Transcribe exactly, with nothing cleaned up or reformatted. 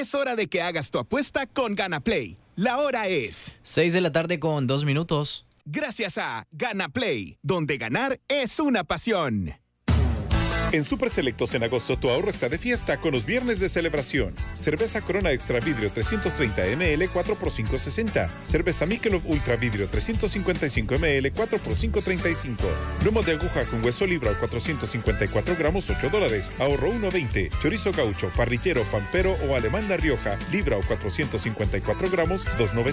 Es hora de que hagas tu apuesta con GanaPlay. La hora es seis de la tarde con dos minutos. Gracias a GanaPlay, donde ganar es una pasión. En Super Selectos en agosto tu ahorro está de fiesta con los viernes de celebración. Cerveza Corona Extra Vidrio trescientos treinta mililitros cuatro por cinco sesenta. Cerveza Michelob Ultra Vidrio trescientos cincuenta y cinco mililitros cuatro por cinco treinta y cinco. Lomo de aguja con hueso Libra cuatrocientos cincuenta y cuatro gramos ocho dólares. Ahorro uno veinte. Chorizo gaucho, parrillero, pampero o alemán La Rioja Libra o cuatrocientos cincuenta y cuatro gramos dos noventa.